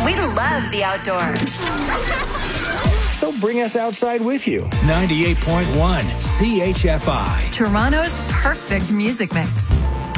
We love the outdoors. So bring us outside with you. 98.1 CHFI. Toronto's perfect music mix.